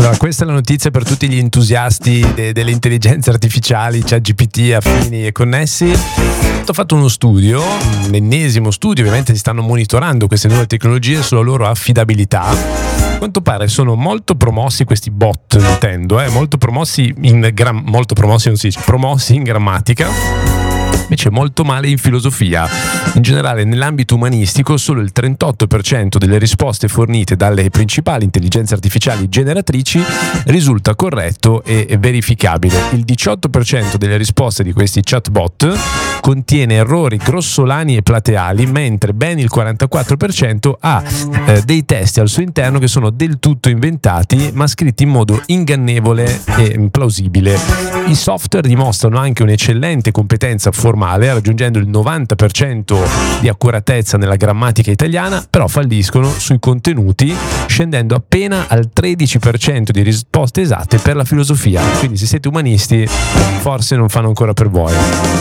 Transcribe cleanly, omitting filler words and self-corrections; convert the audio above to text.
Allora, questa è la notizia per tutti gli entusiasti delle intelligenze artificiali, ChatGPT, affini e connessi. Ho fatto uno studio, l'ennesimo studio, ovviamente si stanno monitorando queste nuove tecnologie sulla loro affidabilità. A quanto pare sono molto promossi questi bot, intendo, molto promossi promossi in grammatica. Invece molto male in filosofia. In generale, nell'ambito umanistico, solo il 38% delle risposte fornite dalle principali intelligenze artificiali generatrici risulta corretto e verificabile. Il 18% delle risposte di questi chatbot contiene errori grossolani e plateali, mentre ben il 44% ha dei testi al suo interno che sono del tutto inventati, ma scritti in modo ingannevole e plausibile. I software dimostrano anche un'eccellente competenza formale, raggiungendo il 90% di accuratezza nella grammatica italiana, però falliscono sui contenuti, scendendo appena al 13% di risposte esatte per la filosofia. Quindi se siete umanisti, forse non fanno ancora per voi.